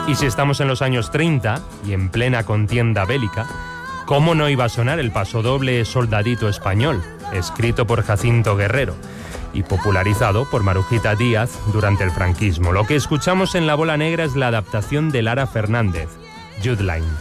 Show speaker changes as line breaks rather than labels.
Y si estamos en los años 30 y en plena contienda bélica, ¿cómo no iba a sonar el pasodoble Soldadito Español, escrito por Jacinto Guerrero y popularizado por Marujita Díaz durante el franquismo? Lo que escuchamos en La Bola Negra es la adaptación de Lara Fernández, Jude Line.